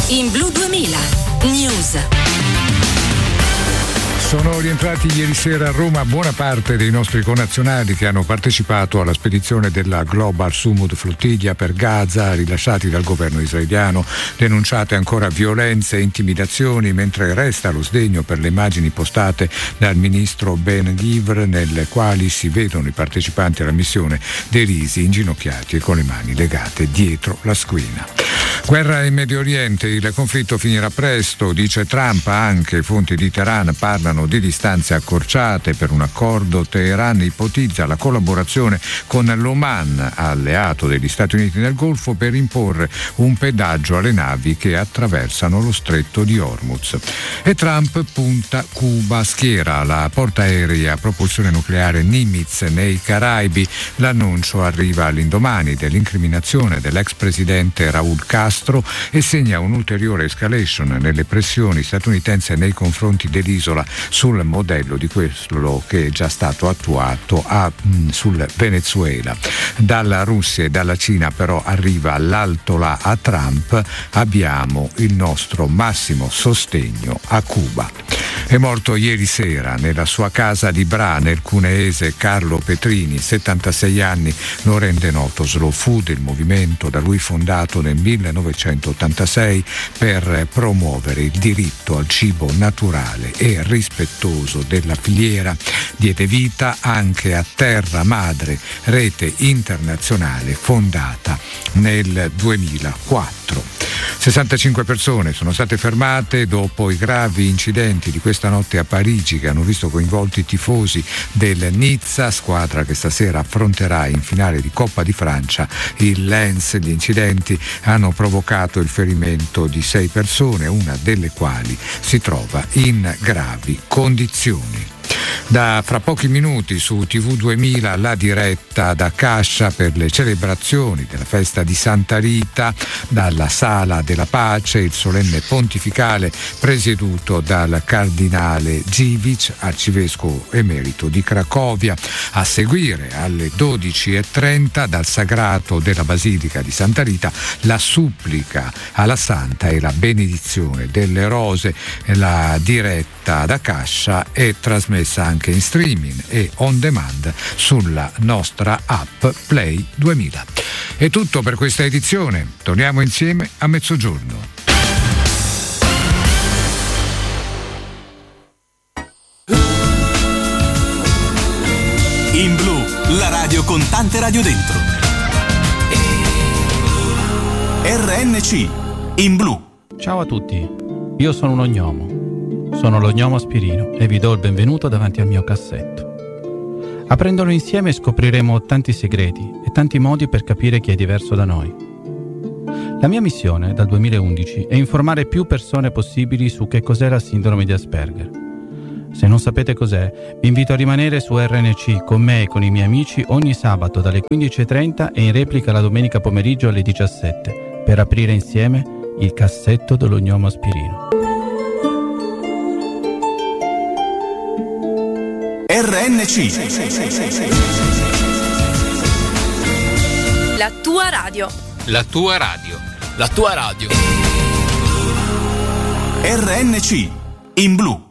In Blu 2000 News. Sono rientrati ieri sera a Roma buona parte dei nostri connazionali che hanno partecipato alla spedizione della Global Sumud Flottiglia per Gaza, rilasciati dal governo israeliano. Denunciate ancora violenze e intimidazioni, mentre resta lo sdegno per le immagini postate dal ministro Ben-Gvir, nelle quali si vedono i partecipanti alla missione derisi, inginocchiati e con le mani legate dietro la schiena. Guerra in Medio Oriente, il conflitto finirà presto, dice Trump. Anche fonti di Teheran parlano di distanze accorciate per un accordo. Teheran ipotizza la collaborazione con l'Oman, alleato degli Stati Uniti nel Golfo, per imporre un pedaggio alle navi che attraversano lo stretto di Hormuz. E Trump punta Cuba, schiera la portaerei a propulsione nucleare Nimitz nei Caraibi. L'annuncio arriva all'indomani dell'incriminazione dell'ex presidente Raul Castro e segna un'ulteriore escalation nelle pressioni statunitensi nei confronti dell'isola sul modello di quello che è già stato attuato sul Venezuela. Dalla Russia e dalla Cina però arriva l'altola a Trump: abbiamo il nostro massimo sostegno a Cuba. È morto ieri sera nella sua casa di Bra, nel cuneese, Carlo Petrini, 76 anni, lo rende noto Slow Food, il movimento da lui fondato nel 1986 per promuovere il diritto al cibo naturale e rispettoso della filiera. Diede vita anche a Terra Madre, rete internazionale fondata nel 2004. 65 persone sono state fermate dopo i gravi incidenti di questa notte a Parigi che hanno visto coinvolti i tifosi del Nizza, squadra che stasera affronterà in finale di Coppa di Francia il Lens. Gli incidenti hanno provocato il ferimento di 6 persone, una delle quali si trova in gravi condizioni. Da fra pochi minuti su TV 2000 la diretta da Cascia per le celebrazioni della festa di Santa Rita, dalla Sala della Pace, il solenne pontificale presieduto dal cardinale Dziwisz, arcivescovo emerito di Cracovia. A seguire alle 12:30 dal sagrato della Basilica di Santa Rita la supplica alla Santa e la benedizione delle rose. La diretta da Cascia è trasmessa anche in streaming e on demand sulla nostra app Play 2000. È tutto per questa edizione. Torniamo insieme a mezzogiorno. In Blu, la radio con tante radio dentro. RNC in Blu. Ciao a tutti, io sono un ognomo. Sono lo gnomo Spirino e vi do il benvenuto davanti al mio cassetto. Aprendolo insieme scopriremo tanti segreti e tanti modi per capire chi è diverso da noi. La mia missione dal 2011 è informare più persone possibili su che cos'è la sindrome di Asperger. Se non sapete cos'è, vi invito a rimanere su RNC con me e con i miei amici ogni sabato dalle 15:30 e in replica la domenica pomeriggio alle 17 per aprire insieme il cassetto dello gnomo Spirino. RNC, La tua radio. La tua radio. La tua radio. RNC in Blu.